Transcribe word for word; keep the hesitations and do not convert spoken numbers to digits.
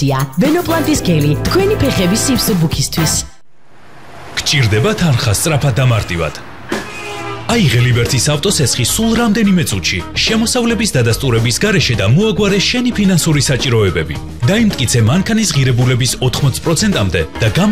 პრომოცია. Venoplantis geli, თქვენი ფეხების სივსუბუქისთვის. გჭირდება თანხა სწრაფად და მარტივად. აიღე ლიბერტის ავტოსესხი სულ რამდენიმე წუთში, შემოსავლების დადასტურების გარეშე და მოაგვარე შენი ფინანსური საჭიროებები. დაიმტკიცე მანქანის ღირებულების ოთხმოც პროცენტამდე და